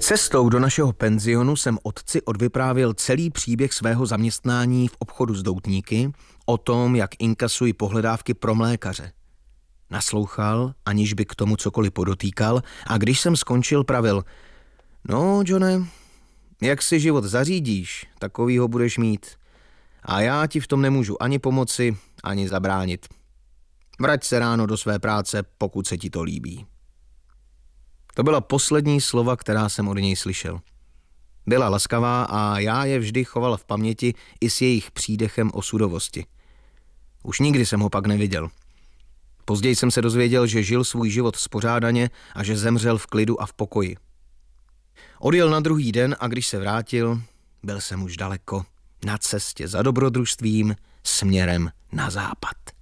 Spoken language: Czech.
Cestou do našeho penzionu jsem otci odvyprávěl celý příběh svého zaměstnání v obchodu s doutníky, o tom, jak inkasuji pohledávky pro mlékaře. Naslouchal, aniž by k tomu cokoliv podotýkal, a když jsem skončil, pravil: No, Johne, jak si život zařídíš, takovýho budeš mít. A já ti v tom nemůžu ani pomoci, ani zabránit. Vrať se ráno do své práce, pokud se ti to líbí. To byla poslední slova, která jsem od něj slyšel. Byla laskavá a já je vždy choval v paměti i s jejich přídechem osudovosti. Už nikdy jsem ho pak neviděl. Později jsem se dozvěděl, že žil svůj život spořádaně a že zemřel v klidu a v pokoji. Odjel na druhý den a když se vrátil, byl jsem už daleko, na cestě za dobrodružstvím směrem na západ.